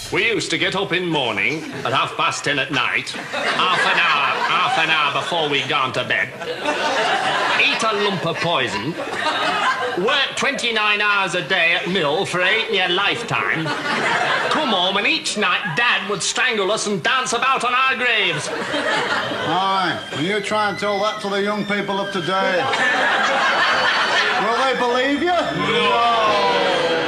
We used to get up in morning at 10:30 at night, half an hour before we'd gone to bed, eat a lump of poison, work 29 hours a day at mill for 8-year lifetime, come home and each night Dad would strangle us and dance about on our graves. Aye, and you try and tell that to the young people of today. Will they believe you? No.